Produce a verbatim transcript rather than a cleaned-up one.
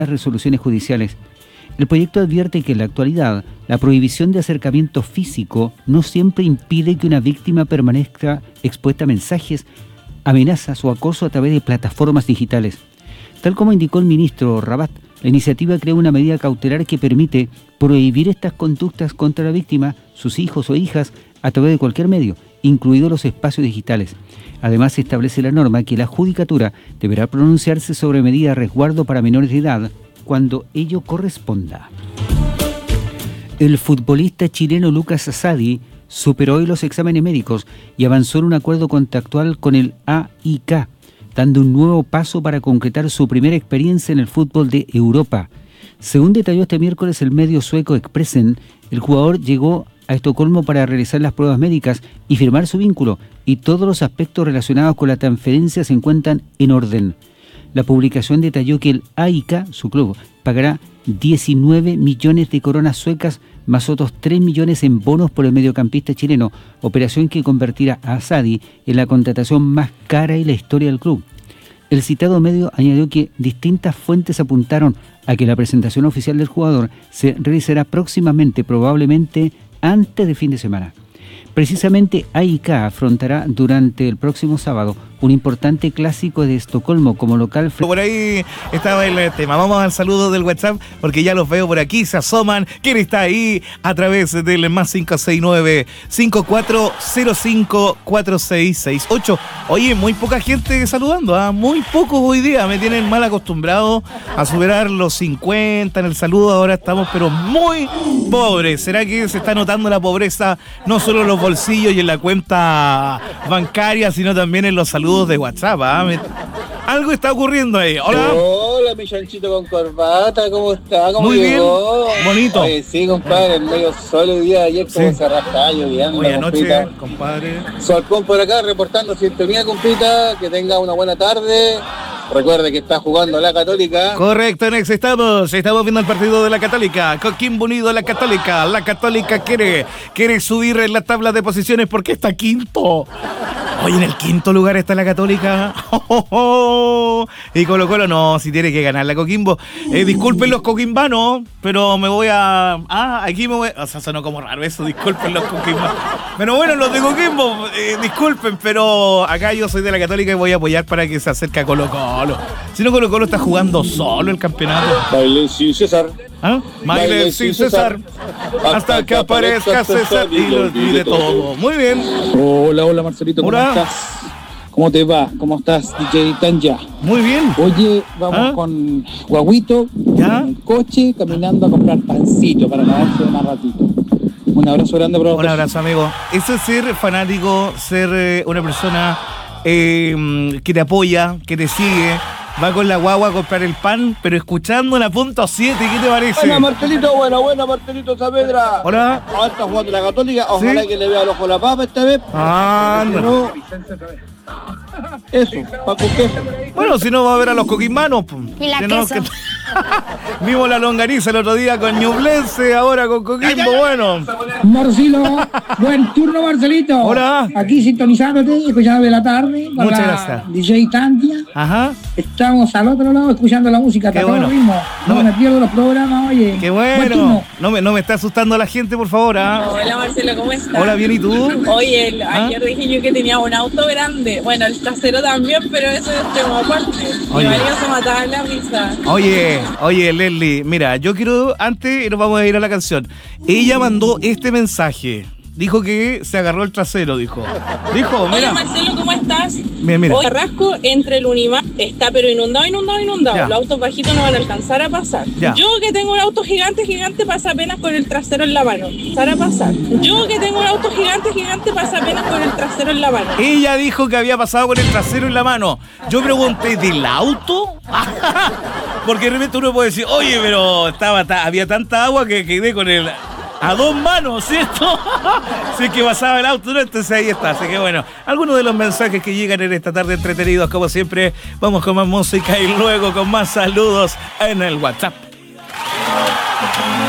resoluciones judiciales. El proyecto advierte que en la actualidad la prohibición de acercamiento físico no siempre impide que una víctima permanezca expuesta a mensajes, amenazas o acoso a través de plataformas digitales. Tal como indicó el ministro Rabat, la iniciativa crea una medida cautelar que permite prohibir estas conductas contra la víctima, sus hijos o hijas, a través de cualquier medio, incluidos los espacios digitales. Además, se establece la norma que la Judicatura deberá pronunciarse sobre medidas de resguardo para menores de edad cuando ello corresponda. El futbolista chileno Lucas Asadi superó hoy los exámenes médicos y avanzó en un acuerdo contractual con el A I K, dando un nuevo paso para concretar su primera experiencia en el fútbol de Europa. Según detalló este miércoles el medio sueco Expressen, el jugador llegó a Estocolmo para realizar las pruebas médicas y firmar su vínculo, y todos los aspectos relacionados con la transferencia se encuentran en orden. La publicación detalló que el A I K, su club, pagará diecinueve millones de coronas suecas más otros tres millones en bonos por el mediocampista chileno, operación que convertirá a Asadi en la contratación más cara en la historia del club. El citado medio añadió que distintas fuentes apuntaron a que la presentación oficial del jugador se realizará próximamente, probablemente antes de fin de semana. Precisamente A I K afrontará durante el próximo sábado un importante clásico de Estocolmo como local. Por ahí estaba el tema. Vamos al saludo del WhatsApp porque ya los veo por aquí, se asoman. ¿Quién está ahí? A través del más cinco seis nueve, cinco cuatro cero cinco, cuatro seis seis ocho. Oye, muy poca gente saludando, ¿eh? Muy pocos hoy día. Me tienen mal acostumbrado a superar los cincuenta en el saludo. Ahora estamos pero muy pobres. ¿Será que se está notando la pobreza no solo en los bolsillos y en la cuenta bancaria, sino también en los saludos de WhatsApp? ¿eh? Algo está ocurriendo ahí. Hola. Hola, mi chanchito con corbata, ¿cómo está? ¿Cómo Muy llegó? bien, bonito. Oye, sí, compadre, en medio sol el día de ayer, como Sí. se arrastra lloviendo. Buenas noches, compita. compadre. Solcón por acá, reportando sintonía, compita, que tenga una buena tarde. Recuerde que está jugando la Católica. Correcto, Nex, estamos, estamos viendo el partido de la Católica. Coquimbo Unido, la Católica. La Católica quiere, quiere subir en la tabla de posiciones porque está quinto. Hoy en el quinto lugar está la Católica. Oh, oh, oh. Y Colo Colo no, si tiene que ganar la Coquimbo. Eh, disculpen los coquimbanos, pero me voy a... Ah, aquí me voy... O sea, sonó como raro eso, disculpen los coquimbanos. Pero bueno, los de Coquimbo, eh, disculpen, pero acá yo soy de la Católica y voy a apoyar para que se acerque a Colo Colo. Si no, Colo Colo está jugando solo el campeonato. Baile sin César. ¿Ah? Baile sin César, hasta que aparezca César y lo olvide todo. Muy bien. Hola, hola Marcelito, ¿cómo Hola. estás? ¿Cómo te va? ¿Cómo estás, D J Tanja? Muy bien. Oye, vamos ¿Ah? con Guaguito, ¿Ya? en el coche, caminando a comprar pancito para lavarse más ratito. Un abrazo grande para Un abrazo, amigo. Eso es ser fanático, ser eh, una persona eh, que te apoya, que te sigue. Va con la guagua a comprar el pan, pero escuchando la punto siete. ¿Qué te parece? Buena, Marcelito, buena, buena, Marcelito Saavedra. Hola. Ahora está jugando la Católica, ojalá ¿Sí? que le vea el ojo a la papa esta vez. Ah, Si no. no, eso, Paco queso. Bueno, si no va a ver a los coquimbanos. Y la Tenemos queso. que- Vimos la longaniza el otro día con Ñublense, ahora con Coquimbo. Bueno. Marcelo, buen turno Marcelito. Hola. Aquí sintonizándote, escuchando de la tarde. Para Muchas la gracias. D J Tantia. Ajá. Estamos al otro lado escuchando la música, Qué a todo bueno. ritmo. No No, me- me pierdo los programas, oye. Qué Buen bueno. turno. No me, no me está asustando la gente, por favor. ¿ah? Hola Marcelo, ¿cómo estás? Hola, bien, ¿y tú? Oye, el- ¿Ah? ayer dije yo que tenía un auto grande. Bueno, el trasero también, pero eso es tema aparte. Oye. Mi marido se mataba en la risa. Oye, oye, Leslie, mira, yo quiero, antes nos vamos a ir a la canción. Ella mandó este mensaje. Dijo que se agarró el trasero, dijo. Dijo, Hola mira. Marcelo, ¿cómo estás? Mira, mira. Hoy Carrasco entre el Unimar está pero inundado, inundado, inundado. Ya. Los autos bajitos no van a alcanzar a pasar. Ya. Yo que tengo un auto gigante, gigante, pasa apenas con el trasero en la mano. Para pasar. Yo que tengo un auto gigante, gigante, pasa apenas con el trasero en la mano. Ella dijo que había pasado con el trasero en la mano. Yo pregunté, ¿del auto? Porque de repente uno puede decir, oye, pero estaba ta- había tanta agua que quedé con el... A dos manos, ¿cierto? Sí, que pasaba el auto, ¿no? Entonces ahí está. Así que bueno, algunos de los mensajes que llegan en esta tarde entretenidos, como siempre, vamos con más música y luego con más saludos en el WhatsApp.